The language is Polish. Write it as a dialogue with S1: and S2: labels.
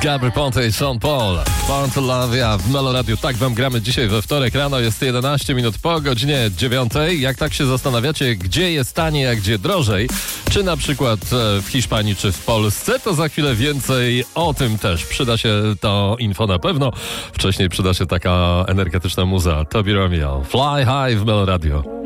S1: Gabry Ponte i Sean Paul. Born to Love Ya w Melo Radio. Tak wam gramy dzisiaj we wtorek rano. Jest 11 minut po godzinie 9. Jak tak się zastanawiacie, gdzie jest taniej, a gdzie drożej, czy na przykład w Hiszpanii, czy w Polsce, to za chwilę więcej o tym też. Przyda się to info na pewno. Wcześniej przyda się taka energetyczna muza. Tobi Romeo. Fly High w Melo Radio.